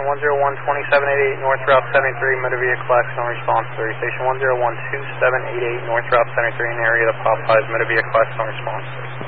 Station 1012788 North Route 73, motor vehicle accident response 3. Station 1012788 North Route 73 in the area of the Popeyes, motor vehicle accident response 3.